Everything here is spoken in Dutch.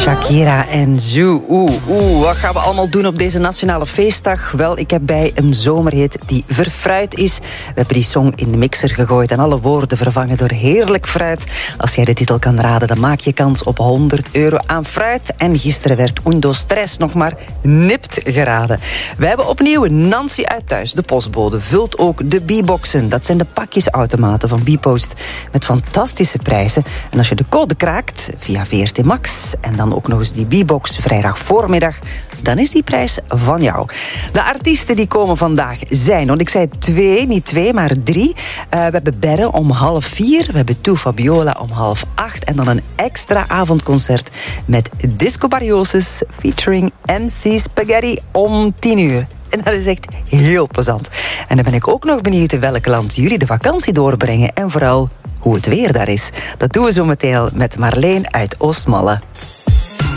Shakira en Zoo. Wat gaan we allemaal doen op deze nationale feestdag? Wel, ik heb bij een zomerhit die verfruit is. We hebben die song in de mixer gegooid en alle woorden vervangen door heerlijk fruit. Als jij de titel kan raden, dan maak je kans op €100 aan fruit. En gisteren werd Undo Stress nog maar nipt geraden. We hebben opnieuw Nancy uit thuis, de postbode, vult ook de B-boxen. Dat zijn de pakjesautomaten van Bpost met fantastische prijzen. En als je de code kraakt via VRT Max en dan ook nog eens die B-box vrijdag voormiddag, dan is die prijs van jou. De artiesten die komen vandaag zijn, want ik zei 2, niet 2, maar 3. We hebben Berre om 3:30. We hebben Toe Fabiola om 7:30. En dan een extra avondconcert met Disco Barrioses featuring MC Spaghetti om 10:00. En dat is echt heel plezant. En dan ben ik ook nog benieuwd in welk land jullie de vakantie doorbrengen. En vooral hoe het weer daar is. Dat doen we zo meteen met Marleen uit Oostmalle.